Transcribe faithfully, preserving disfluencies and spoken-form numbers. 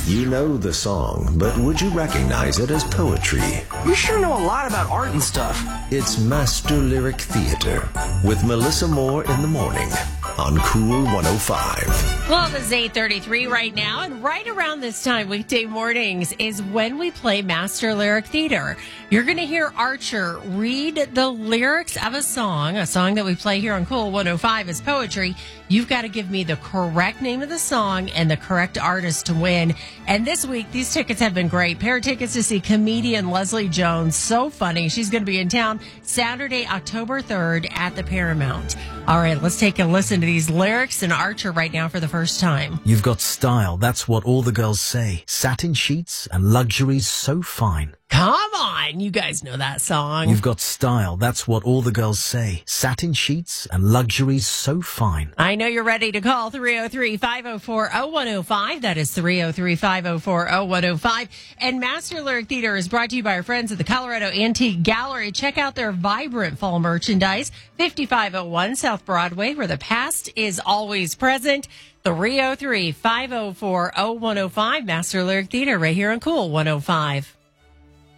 You know the song, but would you recognize it as poetry? You sure know a lot about art and stuff. It's Master Lyric Theater with Melissa Moore in the morning on Cool one oh five. Well, it's eight thirty-three right now, and right around this time, weekday mornings, is when we play Master Lyric Theater. You're going to hear Archer read the lyrics of a song, a song that we play here on Cool one oh five is poetry. You've got to give me the correct name of the song and the correct artist to win. And this week, these tickets have been great. Pair of tickets to see comedian Leslie Jones. So funny. She's going to be in town Saturday, October third at the Paramount. All right, let's take a listen to these lyrics and Archer right now for the first time. You've got style, that's what all the girls say. Satin sheets and luxuries so fine. Come on, you guys know that song. You've got style, that's what all the girls say. Satin sheets and luxuries so fine. I know you're ready to call three oh three, five oh four, oh one oh five. That is three oh three, five oh four, oh one oh five. And Master Lyric Theater is brought to you by our friends at the Colorado Antique Gallery. Check out their vibrant fall merchandise, fifty-five oh one South Broadway, where the past is always present. three oh three, five oh four, oh one oh five. Master Lyric Theater right here on Cool one oh five.